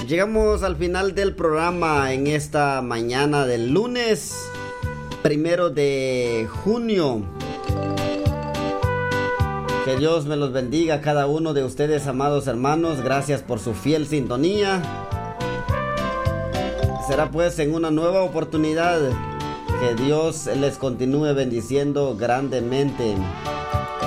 Llegamos al final del programa en esta mañana del lunes 1 de junio. Que Dios me los bendiga a cada uno de ustedes, amados hermanos. Gracias por su fiel sintonía. Será pues en una nueva oportunidad que Dios les continúe bendiciendo grandemente.